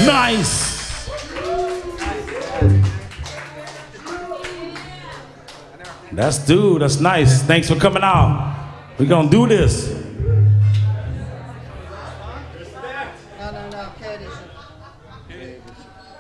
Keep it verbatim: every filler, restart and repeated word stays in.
Nice. That's dude. That's nice. Thanks for coming out. We're gonna do this. No, no, no, Cat is.